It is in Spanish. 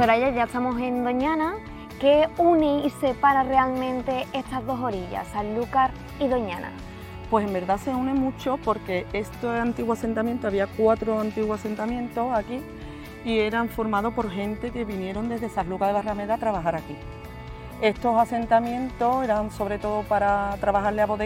Soraya, ya estamos en Doñana. ¿Qué une y separa realmente estas dos orillas, Sanlúcar y Doñana? Pues en verdad se une mucho porque este antiguo asentamiento, había 4 antiguos asentamientos aquí y eran formados por gente que vinieron desde Sanlúcar de Barrameda a trabajar aquí. Estos asentamientos eran sobre todo para trabajarle a bodegas